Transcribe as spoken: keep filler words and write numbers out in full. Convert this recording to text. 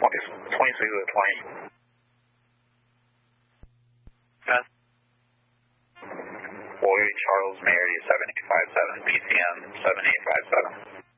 twenty-six to twenty. Beth. Boy Charles Mary seven eight five seven, B C M seven eight five seven.